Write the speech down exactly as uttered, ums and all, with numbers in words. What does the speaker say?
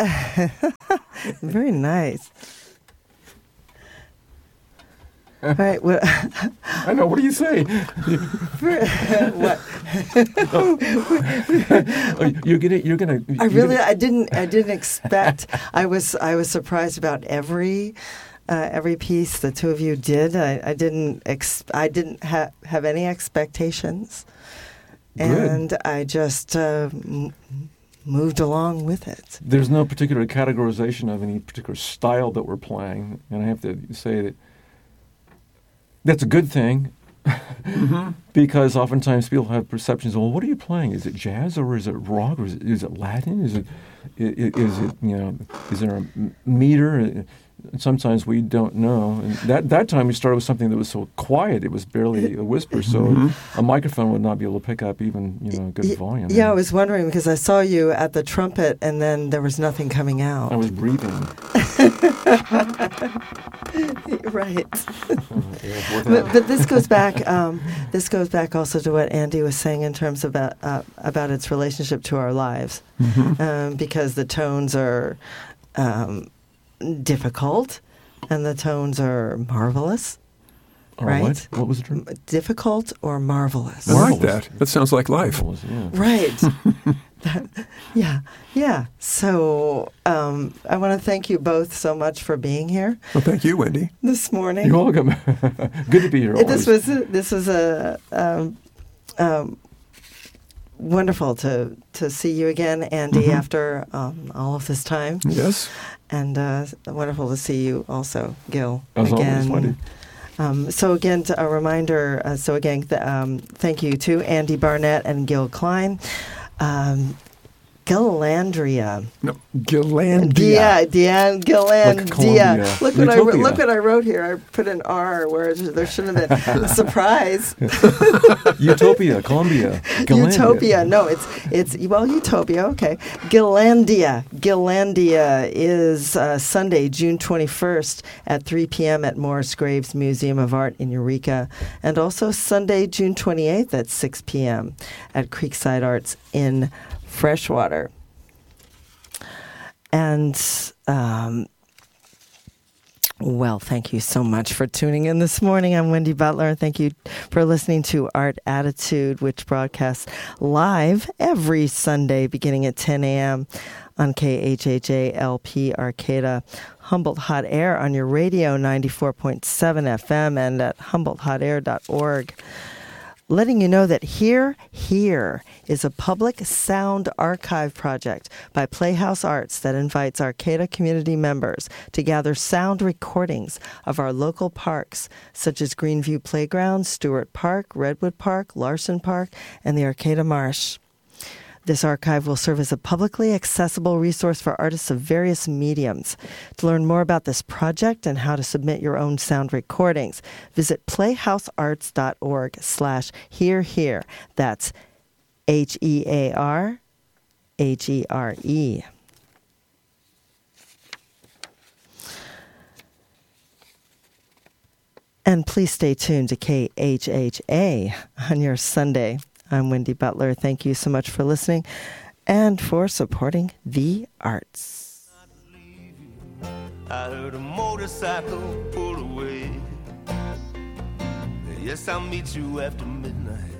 Very nice. All right. Well, I know. What do you say? what? you're gonna. You're gonna. I you're really. Gonna, I didn't. I didn't expect. I was. I was surprised about every. Uh, every piece the two of you did. I, I didn't. Ex- I didn't ha- have any expectations, Good. and I just uh, m- moved along with it. There's no particular categorization of any particular style that we're playing, and I have to say that that's a good thing, mm-hmm. because oftentimes people have perceptions. Well, what are you playing? Is it jazz or is it rock or is it, is it Latin? Is it is it you know? Is there a meter? Sometimes we don't know. And that that time we started with something that was so quiet, it was barely a whisper, so mm-hmm. a microphone would not be able to pick up even, you know, good y- volume. Yeah, I was wondering because I saw you at the trumpet and then there was nothing coming out. I was breathing. Right. but, but this goes back um, this goes back also to what Andy was saying in terms of about, uh, about its relationship to our lives. Mm-hmm. Um, because the tones are um, difficult, and the tones are marvelous. Or right? What? What was the term? Difficult or marvelous. I like that. That sounds like life. Marvelous, yeah. Right. that, yeah, yeah. So um, I want to thank you both so much for being here. Well, thank you, Wendy. This morning. You're welcome. Good to be here. This was a, this was a um, um, wonderful to to see you again, Andy, mm-hmm. after um, all of this time. Yes. And uh, wonderful to see you also, Gil. As again. always, Wendy. Um, so again, a reminder, uh, so again, th- um, thank you to Andy Barnett and Gil Klein. Um, Gilandria. No, Gilandia. Dia, Dia, Gilandia. Like look what I wrote, Utopia. look what I wrote here. I put an R where there shouldn't have been. A surprise. Utopia, Columbia. Gilandia. Utopia. No, it's it's well, Utopia. Okay. Gilandia. Gilandia is uh, Sunday, June twenty-first at three p.m. at Morris Graves Museum of Art in Eureka, and also Sunday, June twenty-eighth at six p.m. at Creekside Arts in Freshwater. And, um, well, thank you so much for tuning in this morning. I'm Wendy Butler. Thank you for listening to Art Attitude, which broadcasts live every Sunday beginning at ten a.m. on K H H A L P Arcata, Humboldt Hot Air on your radio, ninety-four point seven F M, and at humboldt hot air dot org. Letting you know that Here, Here is a public sound archive project by Playhouse Arts that invites Arcata community members to gather sound recordings of our local parks, such as Greenview Playground, Stewart Park, Redwood Park, Larson Park, and the Arcata Marsh. This archive will serve as a publicly accessible resource for artists of various mediums. To learn more about this project and how to submit your own sound recordings, visit playhousearts.org slash here here. That's H E A R H E R E. And please stay tuned to K H H A on your Sunday. I'm Wendy Butler. Thank you so much for listening and for supporting the arts. I heard a motorcycle pull away. Yes, I'll meet you after midnight.